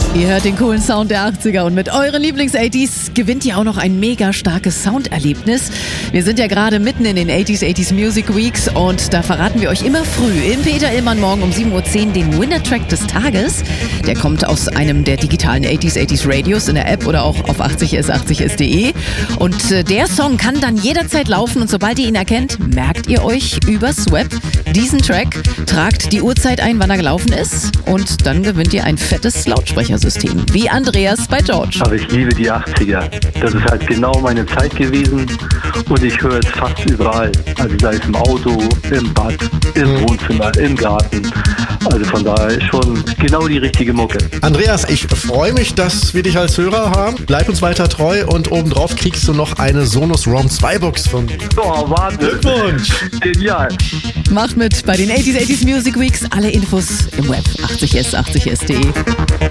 Ihr hört den coolen Sound der 80er und mit euren Lieblings-80s gewinnt ihr auch noch ein mega starkes Sounderlebnis. Wir sind ja gerade mitten in den 80s Music Weeks und da verraten wir euch immer früh im Peter Illmann morgen um 7.10 Uhr den Winner-Track des Tages. Der kommt aus einem der digitalen 80s Radios in der App oder auch auf 80s80s.de. Und der Song kann dann jederzeit laufen und sobald ihr ihn erkennt, merkt ihr euch übers Web diesen Track, tragt die Uhrzeit ein, wann er gelaufen ist und dann gewinnt ihr ein fettes Lautsprechersystem. Wie Andreas bei George. Aber ich liebe die 80er. Das ist halt genau meine Zeit gewesen und ich höre es fast überall. Also sei es im Auto, im Bad, im Wohnzimmer, im Garten. Also von daher schon genau die richtige Mucke. Andreas, ich freue mich, dass wir dich als Hörer haben. Bleib uns weiter treu und obendrauf kriegst du noch eine Sonos Roam 2 Box von mir. Oh, Wahnsinn. Glückwunsch. Genial. Macht mit bei den 80s Music Weeks. Alle Infos im Web 80s80s.de.